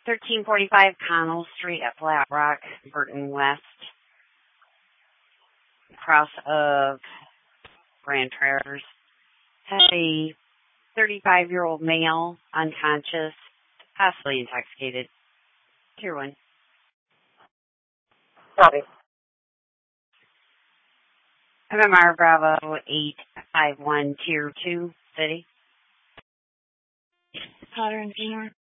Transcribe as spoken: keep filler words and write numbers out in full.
thirteen forty-five Connell Street at Flat Rock, Burton West, cross of Grand Traverse. Has a thirty-five-year-old male, unconscious, possibly intoxicated. Tier one. Copy. M M R Bravo eight five one, Tier two, City. Potter and Seymour.